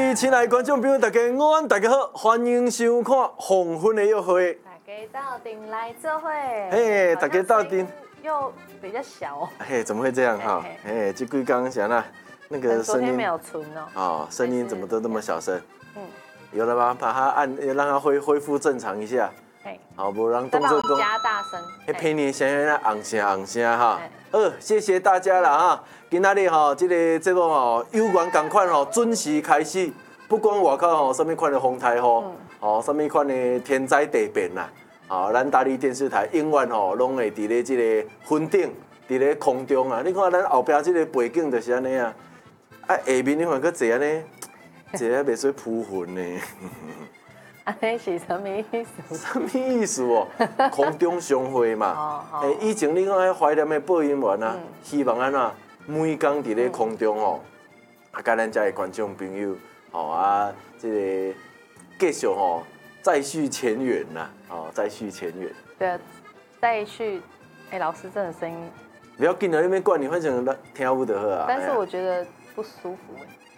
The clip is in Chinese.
位亲爱的观众朋友，大家午安，大家好，欢迎收看《黄昏的约会》。 大家到顶来做会。 嘿，大家到顶又比较小。 嘿，怎么会这样哈？嘿，这几刚想啦，那个声音昨天没有存哦。 哦，声音怎么都那么小声？有了吗？把它让它恢复正常一下。好，不让动作加大声。 陪你先昂声哈。谢谢大家啦哈。今仔日吼，这个节目吼，有缘同款吼，准时开始。不管外口吼，什么款的风台雨，哦，什么款的天灾地变啦，哦，咱大理电视台永远吼，拢会伫咧这个云顶，伫咧空中啊。你看咱后壁这个背景就是安尼啊，下面你看搁坐安尼，坐啊袂使扑云呢。 安尼是什么意思？ 什么意思哦？空中相会嘛。以前你看迄怀念的播音员啊，希望安怎每天伫咧空中哦，甲咱遮的观众朋友，哦这个继续吼再续前缘呐，再续前缘。 对啊，再续。老师真的声音。 不要紧啊，你免管你，反正听不就好啊。 但是我觉得不舒服